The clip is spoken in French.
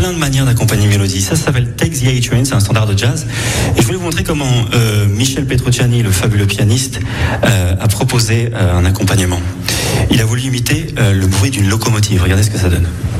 plein de manières d'accompagner une mélodie. Ça s'appelle Take the A Train, c'est un standard de jazz. Et je voulais vous montrer comment Michel Petrucciani, le fabuleux pianiste, a proposé un accompagnement. Il a voulu imiter le bruit d'une locomotive. Regardez ce que ça donne.